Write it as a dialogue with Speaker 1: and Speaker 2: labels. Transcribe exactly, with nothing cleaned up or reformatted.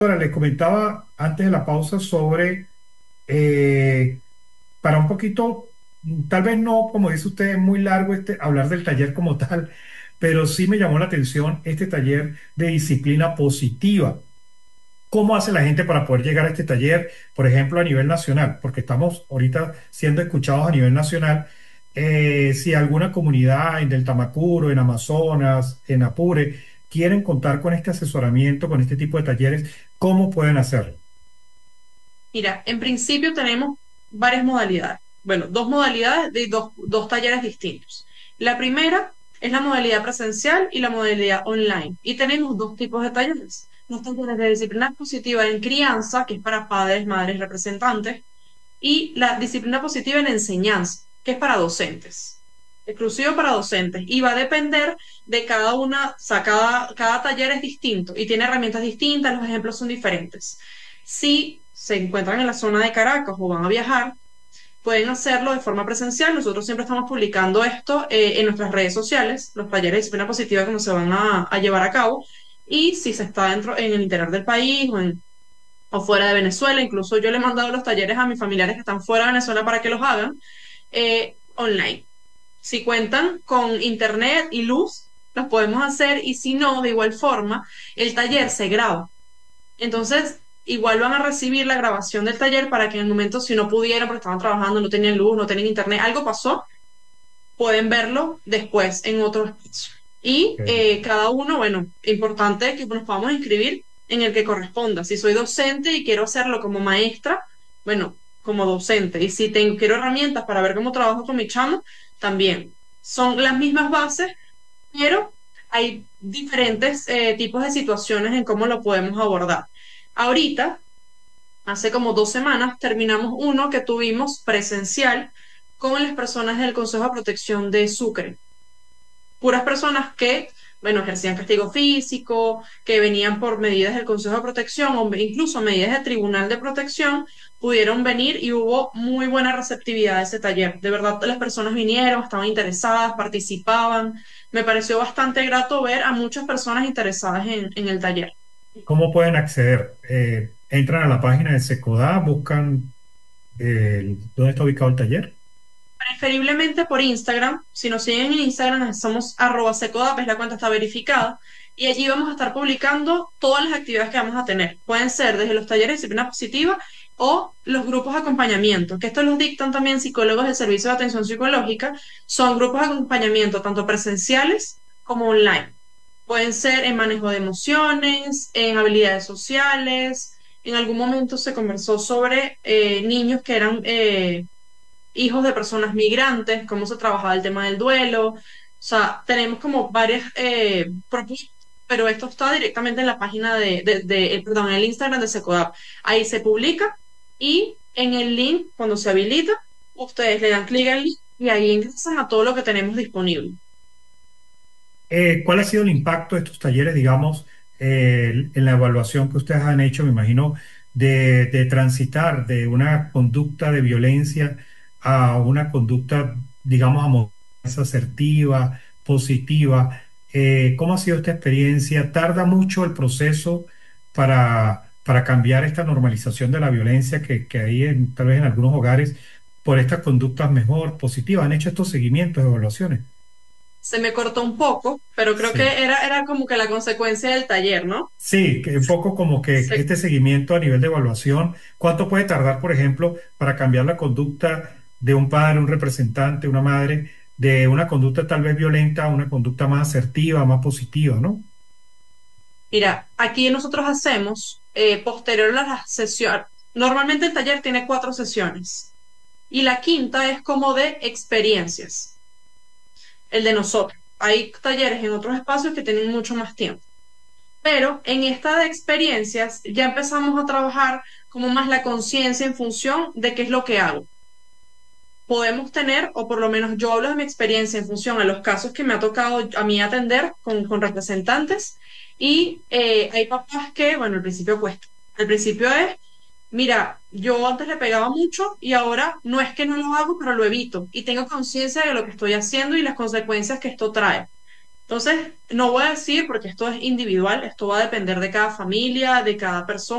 Speaker 1: Ahora, les comentaba antes de la pausa sobre, eh, para un poquito, mm, tal vez no, como dice usted, es muy largo este, hablar del taller como tal, pero sí me llamó la atención este taller de disciplina positiva. ¿Cómo hace la gente para poder llegar a este taller, por ejemplo, a nivel nacional? Porque estamos ahorita siendo escuchados a nivel nacional. Eh, si alguna comunidad en Del Tamacuro, en Amazonas, en Apure, quieren contar con este asesoramiento, con este tipo de talleres, ¿cómo pueden hacerlo?
Speaker 2: Mira, en principio tenemos varias modalidades. Bueno, dos modalidades de dos, dos talleres distintos. La primera es la modalidad presencial y la modalidad online. Y tenemos dos tipos de talleres. Los talleres de disciplina positiva en crianza, que es para padres, madres, representantes, y la disciplina positiva en enseñanza, que es para docentes. Exclusivo para docentes. Y va a depender de cada una, o sea, cada, cada taller es distinto y tiene herramientas distintas, los ejemplos son diferentes. Si se encuentran en la zona de Caracas o van a viajar, pueden hacerlo de forma presencial. Nosotros siempre estamos publicando esto eh, en nuestras redes sociales, los talleres de disciplina positiva que se van a, a llevar a cabo. Y si se está dentro en el interior del país o, en, o fuera de Venezuela, incluso yo le he mandado los talleres a mis familiares que están fuera de Venezuela para que los hagan eh, online. Si cuentan con internet y luz, los podemos hacer y si no, de igual forma, el taller se graba. Entonces, igual van a recibir la grabación del taller para que en el momento, si no pudieran, porque estaban trabajando, no tenían luz, no tenían internet, algo pasó, pueden verlo después en otro espacio. Y
Speaker 1: Ok.
Speaker 2: eh, cada uno, bueno, importante que nos podamos inscribir en el que corresponda. Si soy docente y quiero hacerlo como maestra, bueno, como docente. Y si tengo, quiero herramientas para ver cómo trabajo con mi chamo, también. Son las mismas bases, pero hay diferentes eh, tipos de situaciones en cómo lo podemos abordar. Ahorita, hace como dos semanas, terminamos uno que tuvimos presencial con las personas del Consejo de Protección de Sucre. Puras personas que, bueno, ejercían castigo físico, que venían por medidas del Consejo de Protección o incluso medidas del Tribunal de Protección, pudieron venir y hubo muy buena receptividad de ese taller. De verdad, las personas vinieron, estaban interesadas, participaban. Me pareció bastante grato ver a muchas personas interesadas en, en el taller.
Speaker 1: ¿Cómo pueden acceder? Eh, entran a la página de Secodá, buscan eh, dónde está ubicado el taller.
Speaker 2: Preferiblemente por Instagram. Si nos siguen en Instagram, somos arroba secodap, es la cuenta está verificada. Y allí vamos a estar publicando todas las actividades que vamos a tener. Pueden ser desde los talleres de disciplina positiva o los grupos de acompañamiento, que estos los dictan también psicólogos del Servicio de Atención Psicológica. Son grupos de acompañamiento tanto presenciales como online. Pueden ser en manejo de emociones, en habilidades sociales. En algún momento se conversó sobre eh, niños que eran eh, hijos de personas migrantes, cómo se trabajaba el tema del duelo. O sea, tenemos como varias eh, propuestas, pero esto está directamente en la página de, de, de- eh, perdón, en el Instagram de Secodap. Ahí se publica y en el link, cuando se habilita, ustedes le dan clic al link y ahí ingresan a todo lo que tenemos disponible.
Speaker 1: Eh, ¿cuál ha sido el impacto de estos talleres, digamos, eh, en la evaluación que ustedes han hecho, me imagino, de, de transitar de una conducta de violencia a una conducta, digamos, amorosa, asertiva, positiva? Eh, ¿cómo ha sido esta experiencia? ¿Tarda mucho el proceso para, para cambiar esta normalización de la violencia que, que hay en, tal vez en algunos hogares por estas conductas mejor positivas? ¿Han hecho estos seguimientos, evaluaciones?
Speaker 2: Se me cortó un poco, pero creo
Speaker 1: Sí.
Speaker 2: que era, era como que la consecuencia del taller, ¿no?
Speaker 1: Sí, que un poco como que
Speaker 2: Se
Speaker 1: este seguimiento a nivel de evaluación, ¿cuánto puede tardar, por ejemplo, para cambiar la conducta de un padre, un representante, una madre, de una conducta tal vez violenta a una conducta más asertiva, más positiva, ¿no?
Speaker 2: Mira, aquí nosotros hacemos, eh, posterior a la sesión, normalmente el taller tiene cuatro sesiones y la quinta es como de experiencias, el de nosotros. Hay talleres en otros espacios que tienen mucho más tiempo, pero en esta de experiencias ya empezamos a trabajar como más la conciencia en función de qué es lo que hago. Podemos tener, o por lo menos yo hablo de mi experiencia en función a los casos que me ha tocado a mí atender con, con representantes, y eh, hay papás que, bueno, al principio cuesta. Al principio es, mira, yo antes le pegaba mucho y ahora no es que no lo hago, pero lo evito y tengo conciencia de lo que estoy haciendo y las consecuencias que esto trae. Entonces, no voy a decir porque esto es individual, esto va a depender de cada familia, de cada persona.